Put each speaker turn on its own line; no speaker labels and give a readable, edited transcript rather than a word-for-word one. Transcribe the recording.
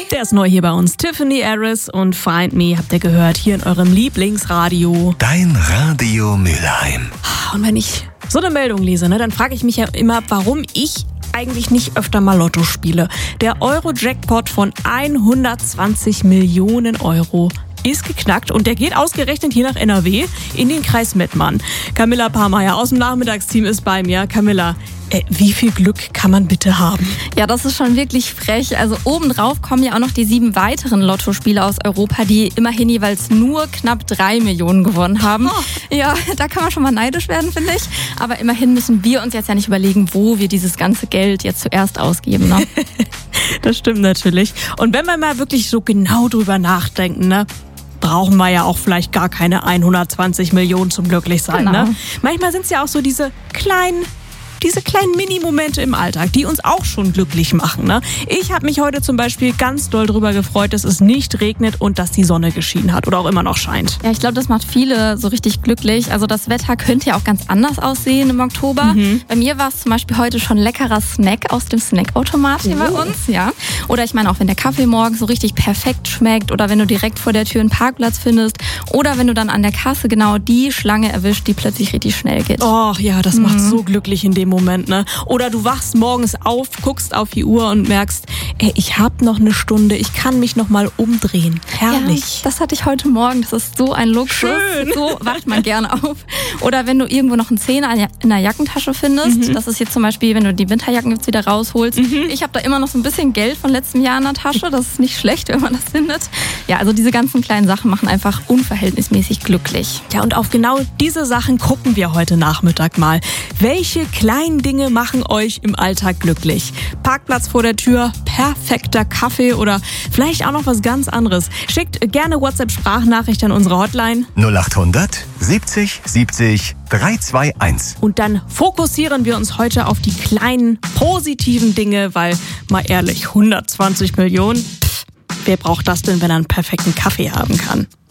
Der ist neu hier bei uns. Tiffany Harris und Find Me habt ihr gehört hier in eurem Lieblingsradio.
Dein Radio Mülheim.
Und wenn ich so eine Meldung lese, dann frage ich mich ja immer, warum ich eigentlich nicht öfter mal Lotto spiele. Der Euro-Jackpot von 120 Millionen Euro ist geknackt und der geht ausgerechnet hier nach NRW in den Kreis Mettmann. Camilla Parmeier aus dem Nachmittagsteam ist bei mir. Camilla, wie viel Glück kann man bitte haben?
Ja, das ist schon wirklich frech. Also obendrauf kommen ja auch noch die 7 weiteren Lottospieler aus Europa, die immerhin jeweils nur knapp 3 Millionen gewonnen haben. Ja, da kann man schon mal neidisch werden, finde ich. Aber immerhin müssen wir uns jetzt ja nicht überlegen, wo wir dieses ganze Geld jetzt zuerst ausgeben. Ne?
Das stimmt natürlich. Und wenn wir mal wirklich so genau drüber nachdenken, ne? Brauchen wir ja auch vielleicht gar keine 120 Millionen zum Glücklichsein.
Genau.
Ne? Manchmal sind es ja auch so diese kleinen Mini-Momente im Alltag, die uns auch schon glücklich machen. Ne? Ich habe mich heute zum Beispiel ganz doll darüber gefreut, dass es nicht regnet und dass die Sonne geschienen hat oder auch immer noch scheint.
Ja, ich glaube, das macht viele so richtig glücklich. Also das Wetter könnte ja auch ganz anders aussehen im Oktober. Bei mir war es zum Beispiel heute schon leckerer Snack aus dem Snackautomat hier bei uns. Ja. Oder ich meine auch, wenn der Kaffee morgens so richtig perfekt schmeckt oder wenn du direkt vor der Tür einen Parkplatz findest oder wenn du dann an der Kasse genau die Schlange erwischt, die plötzlich richtig schnell geht.
Oh ja, das macht so glücklich in dem Moment, ne? Oder du wachst morgens auf, guckst auf die Uhr und merkst, ich habe noch eine Stunde, ich kann mich noch mal umdrehen. Herrlich.
Ja, das hatte ich heute Morgen, das ist so ein Luxus.
Schön.
So wacht man gerne auf. Oder wenn du irgendwo noch einen Zehner in der Jackentasche findest, das ist jetzt zum Beispiel, wenn du die Winterjacken jetzt wieder rausholst. Ich habe da immer noch so ein bisschen Geld von letztem Jahr in der Tasche, das ist nicht schlecht, wenn man das findet. Ja, also diese ganzen kleinen Sachen machen einfach unverhältnismäßig glücklich.
Ja, und auf genau diese Sachen gucken wir heute Nachmittag mal. Welche kleinen Dinge machen euch im Alltag glücklich? Parkplatz vor der Tür, perfekter Kaffee oder vielleicht auch noch was ganz anderes. Schickt gerne WhatsApp-Sprachnachricht an unsere Hotline
0800 70 70 321.
und dann fokussieren wir uns heute auf die kleinen positiven Dinge, weil mal ehrlich, 120 Millionen, wer braucht das denn, wenn er einen perfekten Kaffee haben kann?